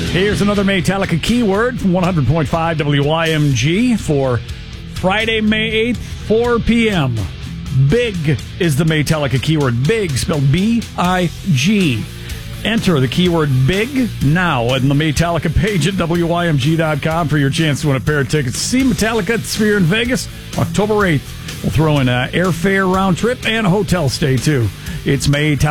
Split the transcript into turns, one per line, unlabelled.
Here's another Metallica keyword from 100.5 WYMG for Friday, May 8th, 4 p.m. Big is the Metallica keyword. Big, spelled B-I-G. Enter the keyword BIG now on the Metallica page at WYMG.com for your chance to win a pair of tickets to see Metallica at the Sphere in Vegas, October 8th. We'll throw in an airfare round trip and a hotel stay, too. It's Metallica.